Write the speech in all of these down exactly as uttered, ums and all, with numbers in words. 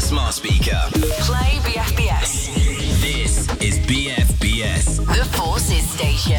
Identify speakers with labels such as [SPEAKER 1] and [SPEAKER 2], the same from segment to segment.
[SPEAKER 1] smart speaker.
[SPEAKER 2] Play B F B S.
[SPEAKER 1] This is B F B S.
[SPEAKER 2] The Forces Station.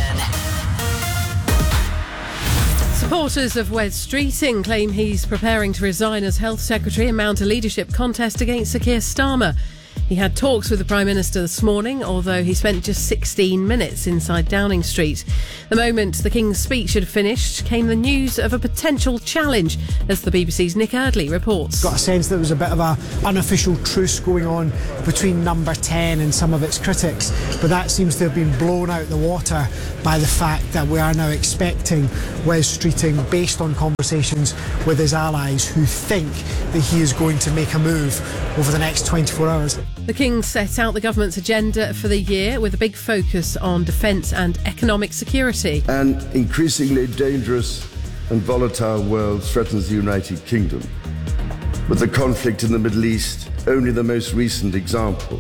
[SPEAKER 3] Supporters of Wes Streeting claim he's preparing to resign as Health Secretary and mount a leadership contest against Sir Keir Starmer. He had talks with the Prime Minister this morning, although he spent just sixteen minutes inside Downing Street. The moment the King's speech had finished came the news of a potential challenge, as the B B C's Nick Eardley reports.
[SPEAKER 4] Got a sense there was a bit of a unofficial truce going on between Number ten and some of its critics, but that seems to have been blown out the water by the fact that we are now expecting Wes Streeting, based on conversations with his allies who think that he is going to make a move over the next twenty-four hours.
[SPEAKER 3] The King set out the government's agenda for the year with a big focus on defence and economic security.
[SPEAKER 5] An increasingly dangerous and volatile world threatens the United Kingdom, with the conflict in the Middle East only the most recent example.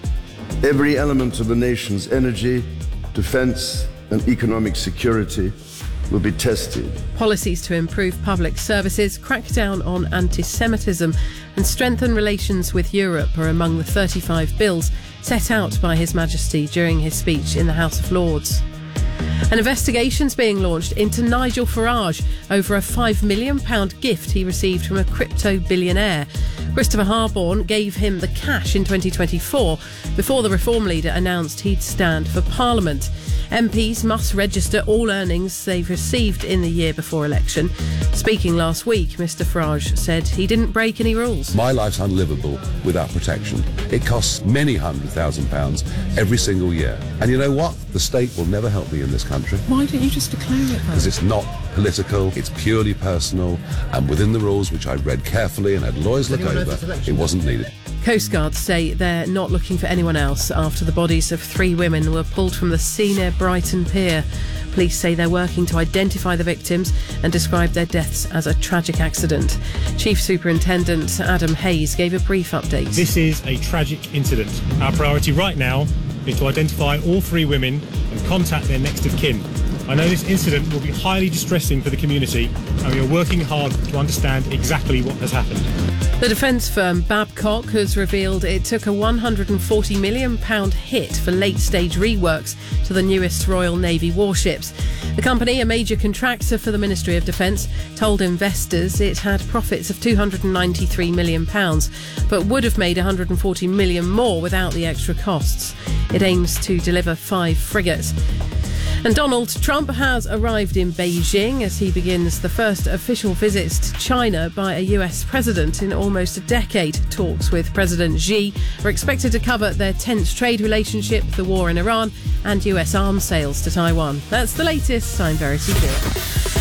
[SPEAKER 5] Every element of the nation's energy, defence and economic security will be tested.
[SPEAKER 3] Policies to improve public services, crack down on anti-Semitism and strengthen relations with Europe are among the thirty-five bills set out by His Majesty during his speech in the House of Lords. An investigation's being launched into Nigel Farage over a five million pounds gift he received from a crypto billionaire. Christopher Harborne gave him the cash in twenty twenty-four before the Reform leader announced he'd stand for Parliament. M Ps must register all earnings they've received in the year before election. Speaking last week, Mr Farage said he didn't break any rules.
[SPEAKER 6] My life's unlivable without protection. It costs many hundred thousand pounds every single year. And you know what? The state will never help me in this country.
[SPEAKER 7] Why don't you just declare it?
[SPEAKER 6] Because it's not political, it's purely personal, and within the rules, which I read carefully and had lawyers look over, it wasn't needed.
[SPEAKER 3] Coast Guard say they're not looking for anyone else after the bodies of three women were pulled from the sea near Brighton Pier. Police say they're working to identify the victims and describe their deaths as a tragic accident. Chief Superintendent Adam Hayes gave a brief update.
[SPEAKER 8] This is a tragic incident. Our priority right now is to identify all three women and contact their next of kin. I know this incident will be highly distressing for the community, and we are working hard to understand exactly what has happened.
[SPEAKER 3] The defence firm Babcock has revealed it took a one hundred forty million pounds hit for late-stage reworks to the newest Royal Navy warships. The company, a major contractor for the Ministry of Defence, told investors it had profits of two hundred ninety-three million pounds, but would have made one hundred forty million pounds more without the extra costs. It aims to deliver five frigates. And Donald Trump has arrived in Beijing as he begins the first official visit to China by a U S president in almost a decade. Talks with President Xi are expected to cover their tense trade relationship, the war in Iran, and U S arms sales to Taiwan. That's the latest. I'm Verity Gill.